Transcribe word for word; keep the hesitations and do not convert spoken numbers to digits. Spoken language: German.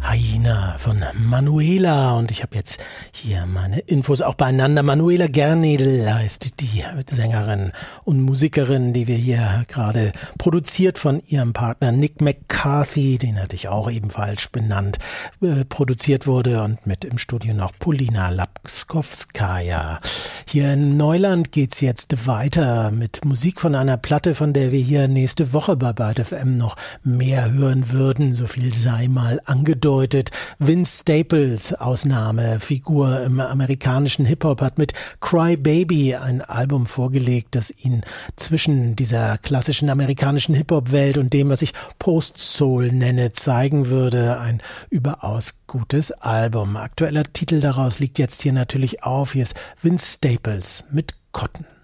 Hyena von Manuela, und ich habe jetzt hier meine Infos auch beieinander. Manuela Gernedel heißt die Sängerin und Musikerin, die wir hier gerade produziert von ihrem Partner Nick McCarthy, den hatte ich auch ebenfalls benannt, äh, produziert wurde, und mit im Studio noch Polina Lapskowskaja. Hier in Neuland geht's jetzt weiter mit Musik von einer Platte, von der wir hier nächste Woche bei Byte F M noch mehr hören würden. So viel sei mal angedeutet. Vince Staples, Ausnahmefigur im amerikanischen Hip-Hop, hat mit Cry Baby ein Album vorgelegt, das ihn zwischen dieser klassischen amerikanischen Hip-Hop-Welt und dem, was ich Post-Soul nenne, zeigen würde. Ein überaus gutes Album. Aktueller Titel daraus liegt jetzt hier natürlich auf. Hier ist Vince Staples mit Cotton.